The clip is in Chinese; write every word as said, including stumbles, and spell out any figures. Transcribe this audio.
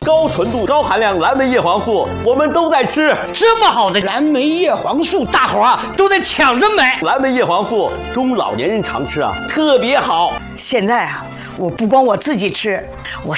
高纯度、高含量蓝莓叶黄素，我们都在吃。 这么好的蓝莓叶黄素，大伙儿啊都在抢着买。 蓝莓叶黄素中老年人常吃啊，特别好。 现在啊，我不光我自己吃，我